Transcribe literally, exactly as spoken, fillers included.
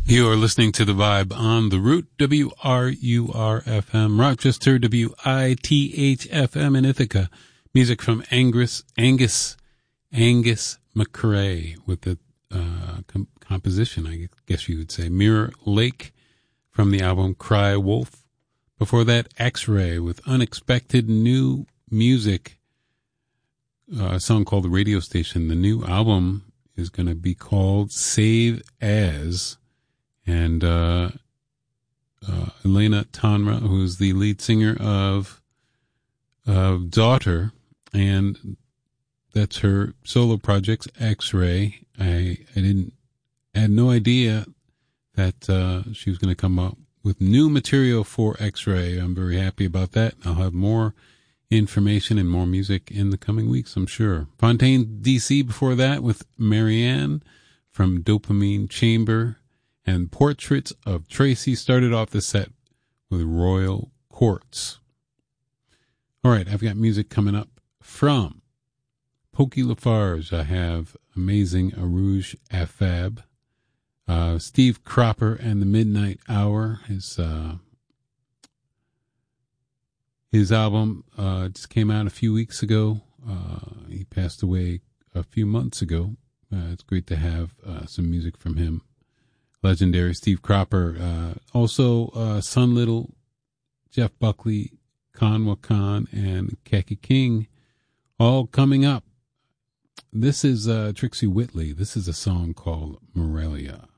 You are listening to The Vibe on The Root, W R U R F M, Rochester, W I T H F M in Ithaca. Music from Angus, Angus, Angus McCrae with the uh, com- composition, I guess you would say, Mirror Lake from the album Cry Wolf. Before that, X-Ray with Unexpected New Music, uh, a song called The Radio Station. The new album is going to be called Save As. And uh, uh, Elena Tanra, who's the lead singer of of Daughter, and that's her solo project, X-Ray. I I didn't I had no idea that uh, she was going to come up with new material for X-Ray. I'm very happy about that. I'll have more information and more music in the coming weeks, I'm sure. Fontaine D C before that with Marianne from Dopamine Chamber. And Portraits of Tracy started off the set with Royal Courts. All right, I've got music coming up from Pokey Lafarge. I have Amazing Arouge Afab. Uh, Steve Cropper and the Midnight Hour. His, uh, his album uh, just came out a few weeks ago. Uh, he passed away a few months ago. Uh, it's great to have uh, some music from him. Legendary Steve Cropper, uh, also uh, Sun Little, Jeff Buckley, Kanwa Khan, and Keki King, all coming up. This is uh, Trixie Whitley. This is a song called Morelia.